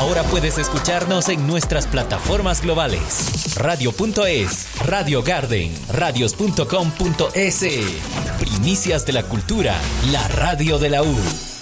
Ahora puedes escucharnos en nuestras plataformas globales. Radio.es, Radio Garden, radios.com.es. Primicias de la cultura, la radio de la U.